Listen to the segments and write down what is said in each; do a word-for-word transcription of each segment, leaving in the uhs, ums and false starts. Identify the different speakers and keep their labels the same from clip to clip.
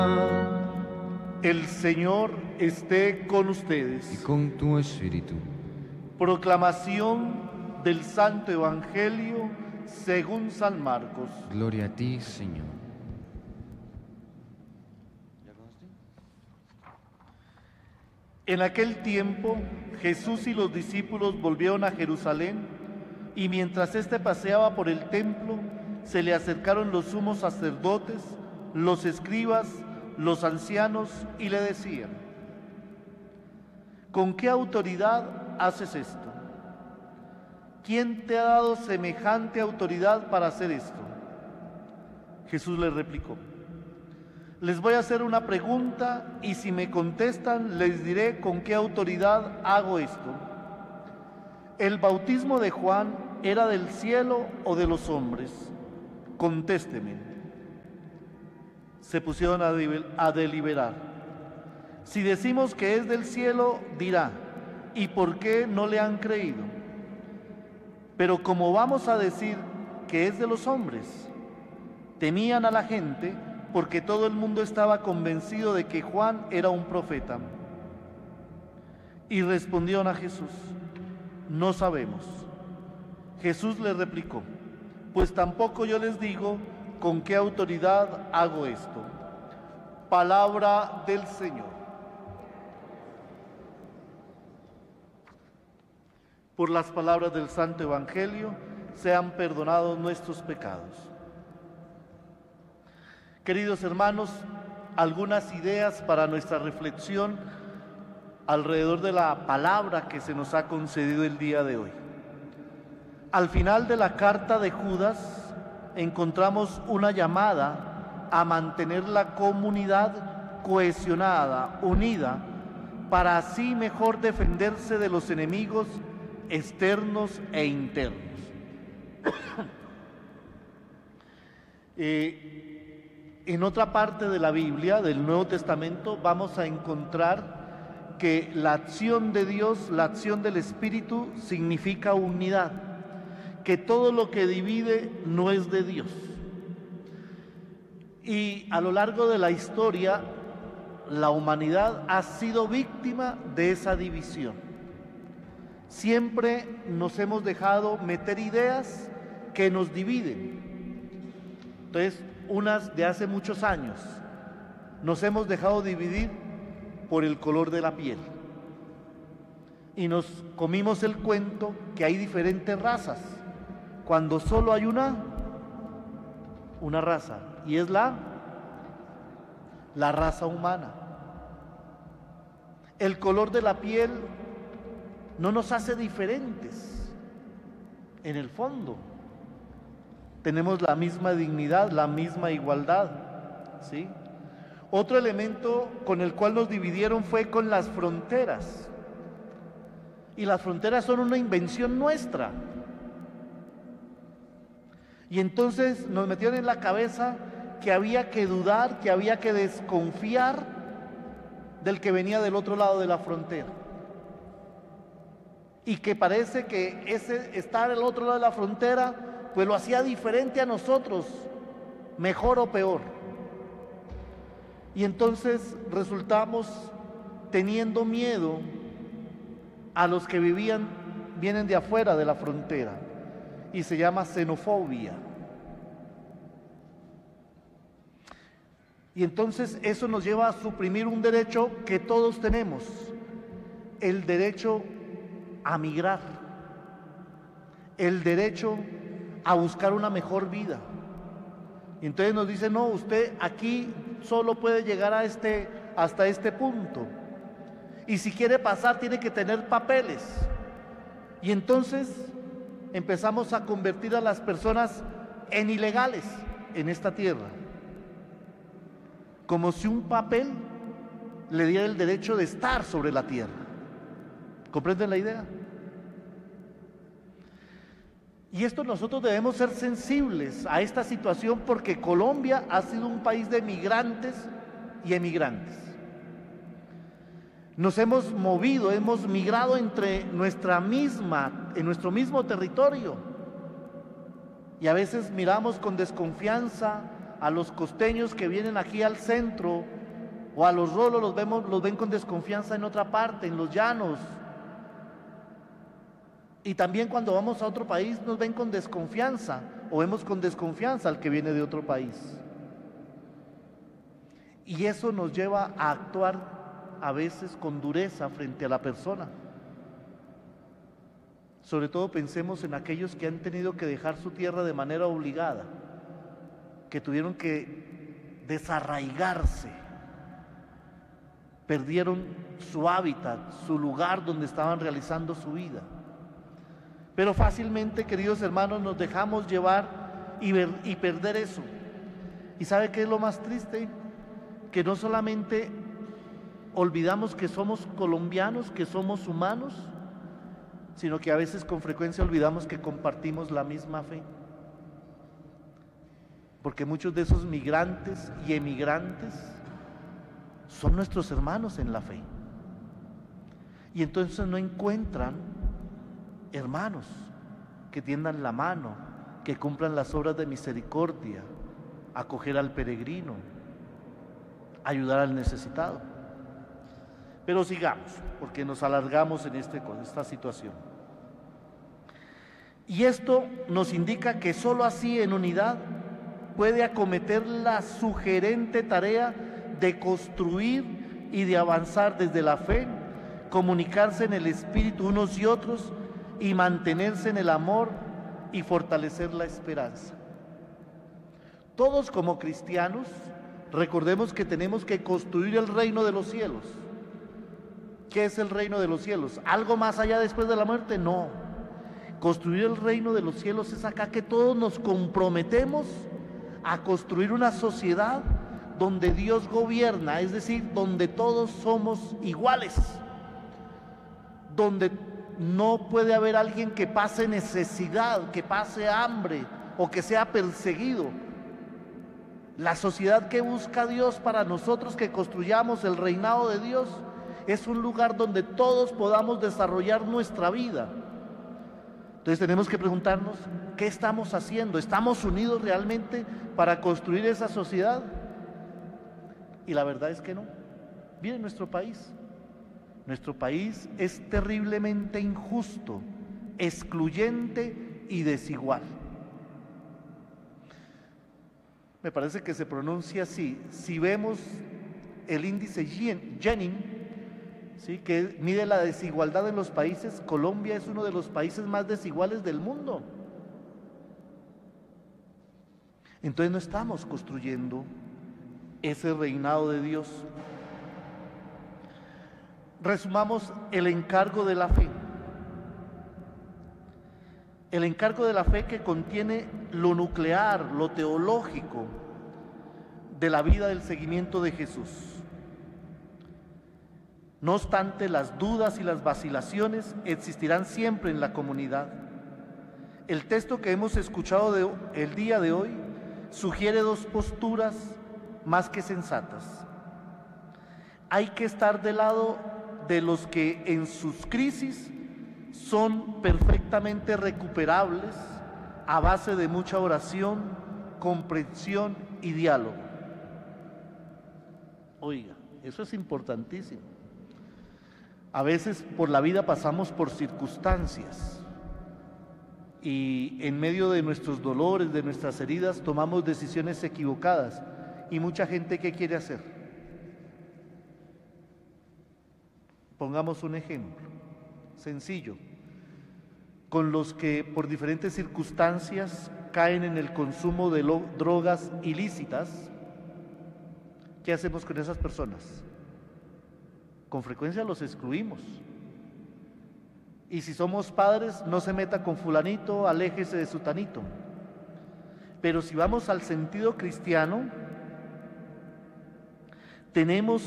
Speaker 1: El Señor esté con
Speaker 2: y
Speaker 1: ustedes.
Speaker 2: con tu espíritu.
Speaker 1: Proclamación del Santo Evangelio según San Marcos.
Speaker 2: Gloria a ti, Señor.
Speaker 1: En aquel tiempo, Jesús y los discípulos volvieron a Jerusalén, y mientras éste paseaba por el templo, se le acercaron los sumos sacerdotes, los escribas, los ancianos, y le decían: ¿con qué autoridad haces esto? ¿Quién te ha dado semejante autoridad para hacer esto? Jesús les replicó: les voy a hacer una pregunta y si me contestan les diré con qué autoridad hago esto. ¿El bautismo de Juan era del cielo o de los hombres? Contésteme. Se pusieron a, a deliberar. Si decimos que es del cielo, dirá: ¿y por qué no le han creído? Pero como vamos a decir que es de los hombres, temían a la gente porque todo el mundo estaba convencido de que Juan era un profeta. Y respondieron a Jesús: no sabemos. Jesús les replicó: pues tampoco yo les digo con qué autoridad hago esto. Palabra del Señor. Por las palabras del Santo Evangelio sean perdonados nuestros pecados. Queridos hermanos, algunas ideas para nuestra reflexión alrededor de la palabra que se nos ha concedido el día de hoy. Al final de la carta de Judas encontramos una llamada a mantener la comunidad cohesionada, unida, para así mejor defenderse de los enemigos externos e internos. eh, En otra parte de la Biblia, del Nuevo Testamento, vamos a encontrar que la acción de Dios, la acción del Espíritu, significa unidad, que todo lo que divide no es de Dios. Y a lo largo de la historia, la humanidad ha sido víctima de esa división. Siempre nos hemos dejado meter ideas que nos dividen. Entonces, unas de hace muchos años, nos hemos dejado dividir por el color de la piel. Y nos comimos el cuento que hay diferentes razas, cuando solo hay una, una raza, y es la, la raza humana. El color de la piel no nos hace diferentes, en el fondo. Tenemos la misma dignidad, la misma igualdad, ¿sí? Otro elemento con el cual nos dividieron fue con las fronteras. Y las fronteras son una invención nuestra. Y entonces nos metieron en la cabeza que había que dudar, que había que desconfiar del que venía del otro lado de la frontera. Y que parece que ese estar al otro lado de la frontera pues lo hacía diferente a nosotros, mejor o peor. Y entonces resultamos teniendo miedo a los que vivían, vienen de afuera de la frontera, y se llama xenofobia. Y entonces eso nos lleva a suprimir un derecho que todos tenemos, el derecho a migrar, el derecho a buscar una mejor vida. Y entonces nos dicen: no, usted aquí solo puede llegar a este, hasta este punto, y si quiere pasar tiene que tener papeles. Y entonces empezamos a convertir a las personas en ilegales en esta tierra, como si un papel le diera el derecho de estar sobre la tierra. ¿Comprenden la idea? Y esto nosotros debemos ser sensibles a esta situación, porque Colombia ha sido un país de migrantes y emigrantes. Nos hemos movido, hemos migrado entre nuestra misma, en nuestro mismo territorio. Y a veces miramos con desconfianza a los costeños que vienen aquí al centro, o a los rolos los, vemos, los ven con desconfianza en otra parte, en los llanos. Y también cuando vamos a otro país nos ven con desconfianza, o vemos con desconfianza al que viene de otro país. Y eso nos lleva a actuar a veces con dureza frente a la persona. Sobre todo pensemos en aquellos que han tenido que dejar su tierra de manera obligada, que tuvieron que desarraigarse, perdieron su hábitat, su lugar donde estaban realizando su vida. Pero fácilmente, queridos hermanos, nos dejamos llevar y, ver, y perder eso. ¿Y sabe qué es lo más triste? Que no solamente olvidamos que somos colombianos, que somos humanos, sino que a veces con frecuencia olvidamos que compartimos la misma fe. Porque muchos de esos migrantes y emigrantes son nuestros hermanos en la fe. Y entonces no encuentran hermanos que tiendan la mano, que cumplan las obras de misericordia, acoger al peregrino, ayudar al necesitado. Pero sigamos, porque nos alargamos en este, esta situación. Y esto nos indica que solo así, en unidad, puede acometer la sugerente tarea de construir y de avanzar desde la fe, comunicarse en el espíritu unos y otros y mantenerse en el amor y fortalecer la esperanza. Todos como cristianos, recordemos que tenemos que construir el reino de los cielos. ¿Qué es el reino de los cielos? ¿Algo más allá después de la muerte? No. Construir el reino de los cielos es acá que todos nos comprometemos a construir una sociedad donde Dios gobierna, es decir, donde todos somos iguales, donde no puede haber alguien que pase necesidad, que pase hambre o que sea perseguido. La sociedad que busca a Dios para nosotros, que construyamos el reinado de Dios, es un lugar donde todos podamos desarrollar nuestra vida. Entonces tenemos que preguntarnos, ¿qué estamos haciendo? ¿Estamos unidos realmente para construir esa sociedad? Y la verdad es que no. Miren nuestro país. Nuestro país es terriblemente injusto, excluyente y desigual. Me parece que se pronuncia así. Si vemos el índice Gini, ¿sí?, que mide la desigualdad en los países, Colombia es uno de los países más desiguales del mundo. Entonces no estamos construyendo ese reinado de Dios. Resumamos el encargo de la fe. El encargo de la fe que contiene lo nuclear, lo teológico de la vida del seguimiento de Jesús. No obstante, las dudas y las vacilaciones existirán siempre en la comunidad. El texto que hemos escuchado de, el día de hoy sugiere dos posturas más que sensatas. Hay que estar del lado de los que en sus crisis son perfectamente recuperables a base de mucha oración, comprensión y diálogo. Oiga, eso es importantísimo. A veces por la vida pasamos por circunstancias y en medio de nuestros dolores, de nuestras heridas, tomamos decisiones equivocadas. Y mucha gente, ¿qué quiere hacer? Pongamos un ejemplo sencillo. Con los que por diferentes circunstancias caen en el consumo de drogas ilícitas, ¿qué hacemos con esas personas? Con frecuencia los excluimos. Y si somos padres, no se meta con fulanito, aléjese de sutanito. Pero si vamos al sentido cristiano, tenemos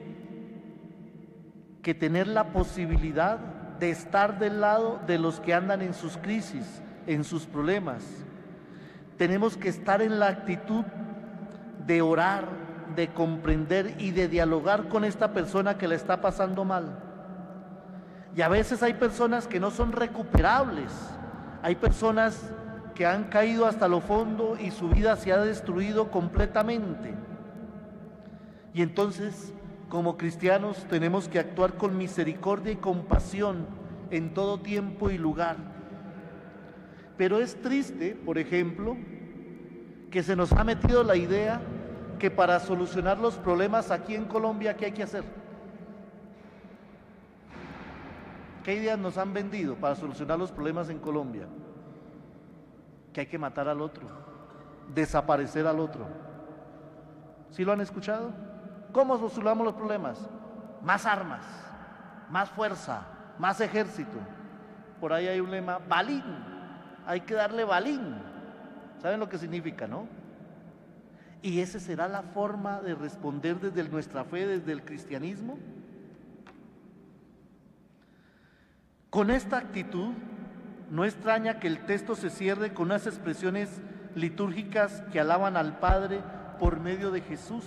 Speaker 1: que tener la posibilidad de estar del lado de los que andan en sus crisis, en sus problemas. Tenemos que estar en la actitud de orar, de comprender y de dialogar con esta persona que la está pasando mal. Y a veces hay personas que no son recuperables, hay personas que han caído hasta lo fondo y su vida se ha destruido completamente. Y entonces, como cristianos, tenemos que actuar con misericordia y compasión en todo tiempo y lugar. Pero es triste, por ejemplo, que se nos ha metido la idea que para solucionar los problemas aquí en Colombia, ¿qué hay que hacer? ¿Qué ideas nos han vendido para solucionar los problemas en Colombia? Que hay que matar al otro, desaparecer al otro. ¿Sí lo han escuchado? ¿Cómo solucionamos los problemas? Más armas, más fuerza, más ejército. Por ahí hay un lema, balín, hay que darle balín. ¿Saben lo que significa, no? ¿Y esa será la forma de responder desde nuestra fe, desde el cristianismo? Con esta actitud, no extraña que el texto se cierre con unas expresiones litúrgicas que alaban al Padre por medio de Jesús.